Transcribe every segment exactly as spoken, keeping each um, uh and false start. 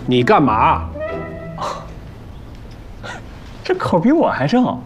你干嘛？ 这口比我还正。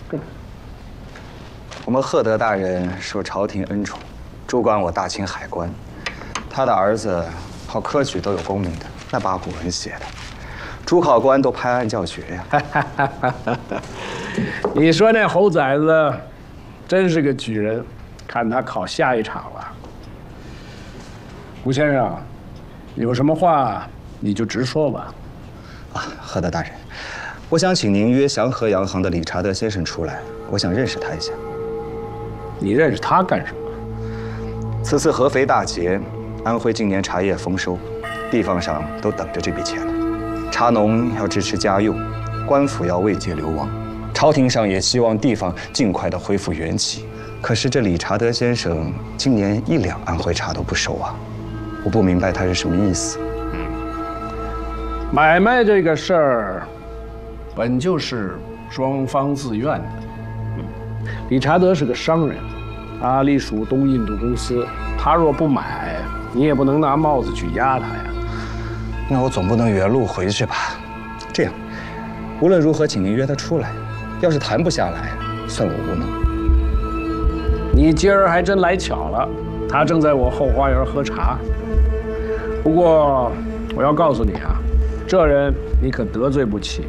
我们赫德大人受朝廷恩宠，主管我大清海关。他的儿子考科举都有功名的，那八股文写的，主考官都拍案叫绝呀。 你说那猴崽子真是个举人，看他考下一场了。吴先生，有什么话你就直说吧。 啊，赫德大人，我想请您约祥和洋行的理查德先生出来，我想认识他一下。 你认识他干什么？ 此次合肥大捷，安徽今年茶叶丰收，地方上都等着这笔钱呢。茶农要支持家用，官府要慰藉流亡，朝廷上也希望地方尽快的恢复元气。可是这理查德先生今年一两安徽茶都不收啊，我不明白他是什么意思。 嗯，买卖这个事儿，本就是双方自愿的。嗯，理查德是个商人，他隶属东印度公司，他若不买，你也不能拿帽子去压他呀。 那我总不能原路回去吧？这样，无论如何，请您约他出来。要是谈不下来，算我无能。 你今儿还真来巧了，他正在我后花园喝茶。不过我要告诉你啊，这人你可得罪不起。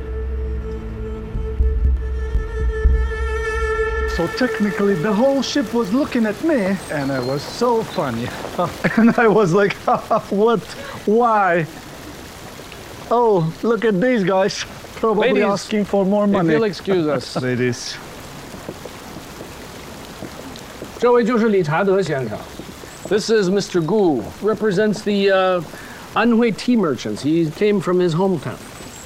So technically, the whole ship was looking at me, and it was so funny. And I was like, what? Why? Oh, look at these guys. Probably Ladies, asking for more money. If you'll excuse us. Ladies. 这位就是理查德先生。This is Mister Gu, represents the uh, Anhui tea merchants. He came from his hometown.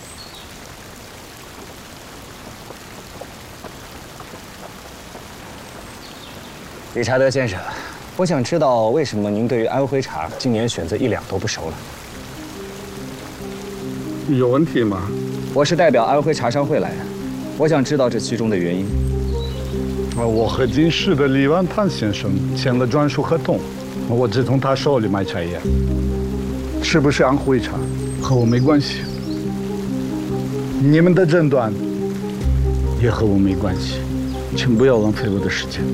理查德先生，我想知道为什么您对于安徽茶今年选择一两都不收了？ 有问题吗？ 我是代表安徽茶商会来的，我想知道这其中的原因。 我和金市的李万滩先生签了专属合同，我只从他手里买茶叶，是不是安徽茶和我没关系。你们的诊断也和我没关系，请不要浪费我的时间。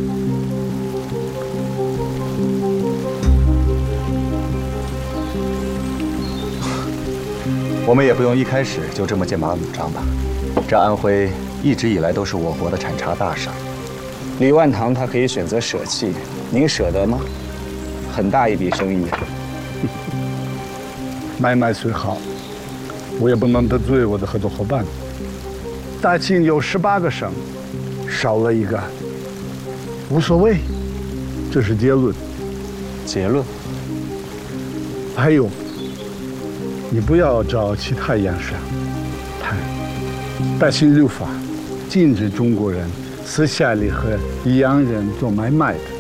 我们也不用一开始就这么剑拔弩张吧。这安徽一直以来都是我国的产茶大省，李万堂他可以选择舍弃，您舍得吗？很大一笔生意。 买卖虽好，我也不能得罪我的合作伙伴。大清有十八个省，少了一个，无所谓，这是结论。 结论。 还有。你不要找其他洋商谈。大清律法禁止中国人私下里和洋人做买卖的。